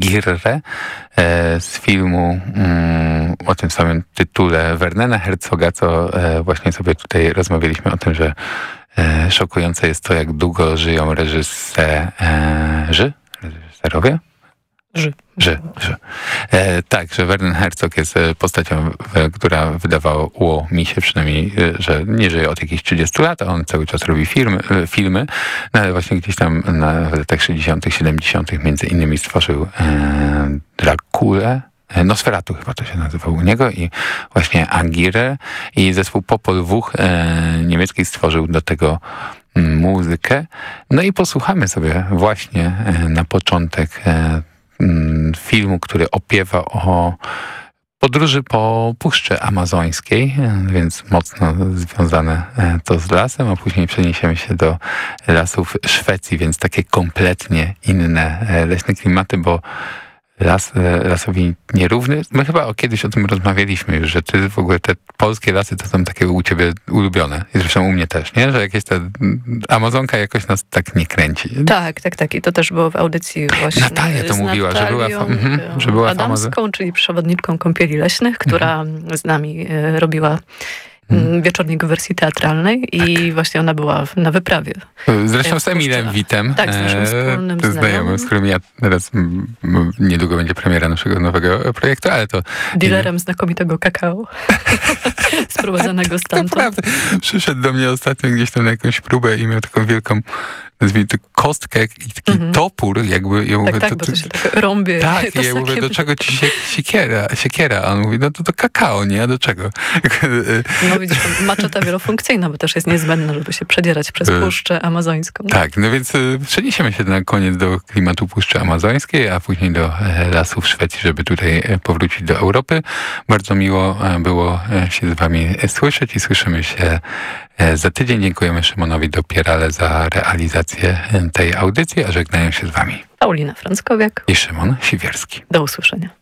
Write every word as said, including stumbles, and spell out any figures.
Agirre z filmu mm, o tym samym tytule Wernera Herzoga, co e, właśnie sobie tutaj rozmawialiśmy o tym, że e, szokujące jest to, jak długo żyją reżyserzy, reżyserowie? Ży. Że, że. E, tak, że Werner Herzog jest postacią, e, która wydawało mi się przynajmniej, e, że nie żyje od jakichś trzydziestu lat, a on cały czas robi filmy, e, filmy no ale właśnie gdzieś tam na latach sześćdziesiątych, siedemdziesiątych między innymi stworzył e, Drakulę, e, Nosferatu chyba to się nazywał u niego i właśnie Agirre i zespół Popol Vuh e, niemiecki stworzył do tego muzykę. No i posłuchamy sobie właśnie e, na początek e, filmu, który opiewa o podróży po Puszczy Amazońskiej, więc mocno związane to z lasem, a później przeniesiemy się do lasów Szwecji, więc takie kompletnie inne leśne klimaty, bo las lasowi nierówny. My chyba o, kiedyś o tym rozmawialiśmy już, że ty w ogóle te polskie lasy to są takie u ciebie ulubione. I zresztą u mnie też, nie? Że jakieś ta Amazonka jakoś nas tak nie kręci. Tak, tak, tak. I to też było w audycji właśnie. Natalia to mówiła, że była, mm, że była Adamską, czyli przewodniczką Kąpieli Leśnych, która mm. z nami e, robiła Hmm. wieczornik w wersji teatralnej i tak. właśnie ona była na wyprawie. Zresztą z Emilem Witem. Tak, z naszym wspólnym e, znajomym, z którym ja teraz m, m, niedługo będzie premiera naszego nowego projektu, ale to... Dealerem znakomitego kakao. Sprowadzanego stamtąd. Naprawdę. Przyszedł do mnie ostatnio gdzieś tam na jakąś próbę i miał taką wielką nazwijmy to kostkę i taki mm-hmm. topór, jakby ja mówię, tak, tak, to, bo to się tak rąbie. Tak, i ja mówię, do czego ci się siekiera, siekiera? A on mówi, no to do kakao, nie? A do czego? No widzisz, maczeta wielofunkcyjna, bo też jest niezbędna, żeby się przedzierać przez Puszczę Amazońską. Tak, no więc przeniesiemy się na koniec do klimatu Puszczy Amazońskiej, a później do lasów Szwecji, żeby tutaj powrócić do Europy. Bardzo miło było się z wami słyszeć i słyszymy się za tydzień. Dziękujemy Szymonowi Dopierale za realizację tej audycji, a żegnają się z wami Paulina Franckowiak i Szymon Siwierski. Do usłyszenia.